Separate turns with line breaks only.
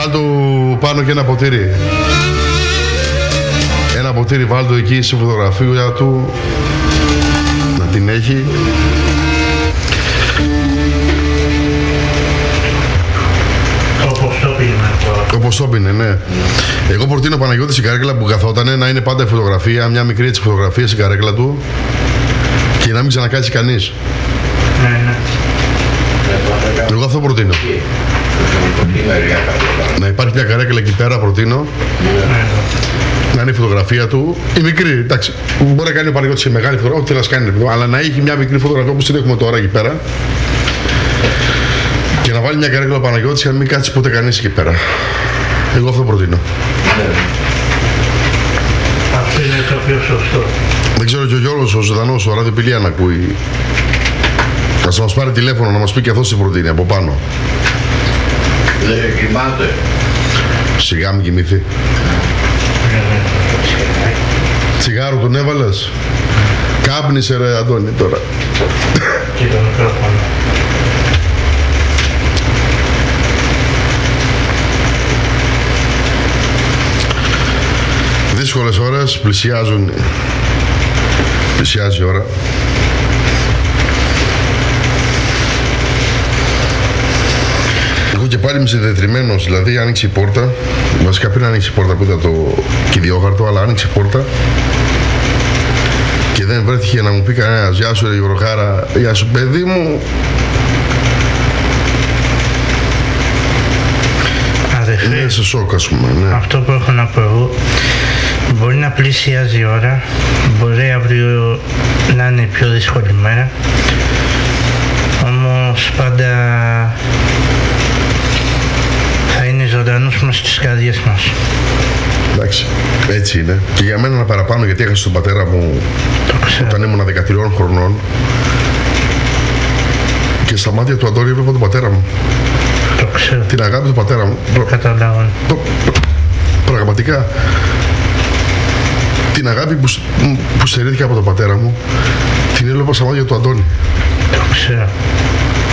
βάλτο πάνω και ένα ποτήρι. Ένα ποτήρι βάλτο εκεί στη φωτογραφία του. Να την έχει. Όπως το πίνε, ναι. Εγώ προτείνω Παναγιώτη στην καρέκλα που καθότανε να είναι πάντα η φωτογραφία, μια μικρή έτσι φωτογραφία στην καρέκλα του και να μην ξανακάτσει κανείς.
Ναι.
Εγώ αυτό προτείνω. Να υπάρχει μια καρέκλα εκεί πέρα, προτείνω. Να είναι η φωτογραφία του. Η μικρή, εντάξει. Μπορεί να κάνει ο Παναγιώτης σε μεγάλη φωτογραφία, ό,τι θέλει να κάνει, αλλά να έχει μια μικρή φωτογραφία όπως την έχουμε τώρα εκεί πέρα. Και να βάλει μια καρέκλα ο Παναγιώτης και να μην κάτσει ποτέ κανείς εκεί πέρα. Εγώ αυτό προτείνω.
Αυτό είναι το πιο σωστό.
Δεν ξέρω και ο Γιώργος ο Ζωντανός, ο Ραδιοπηλία να ακούει. Θα μας πάρει τηλέφωνο να μας πει και αυτός τι προτείνει από πάνω.
Δεν κοιμάται.
Σιγά μην κοιμηθεί. Τσιγάρο τον έβαλες. Κάπνισε ρε Αντώνη τώρα.
Και το μικρόφωνο.
Δύσκολες ώρες, πλησιάζει η ώρα. Εγώ και πάλι είμαι συνδετριμμένος, δηλαδή άνοιξε η πόρτα. Βασικά πριν άνοιξε η πόρτα που ήταν το κυδιόχαρτο, αλλά άνοιξε η πόρτα. Και δεν βρέθηκε να μου πει κανένας «Γεια σου ρε Γιωργάρα, γεια σου παιδί μου». Είναι σε σοκ, ας πούμε, ναι.
Αυτό που έχω να πω εγώ, μπορεί να πλησιάζει η ώρα, μπορεί αύριο να είναι η πιο δύσκολη μέρα, όμως πάντα θα είναι ζωντανός μας στις καρδιές μας.
Εντάξει, έτσι είναι. Και για μένα ένα παραπάνω, γιατί έχασα τον πατέρα μου όταν ήμουν 13 χρονών και στα μάτια του Αντώνη έβλεπα τον πατέρα μου.
Το ξέρω.
Την αγάπη του πατέρα μου.
Καταλάβω.
Πραγματικά. Την αγάπη που στερήθηκα από τον πατέρα μου, την έβλεπα στα μάτια του Αντώνη.
Το ξέρω.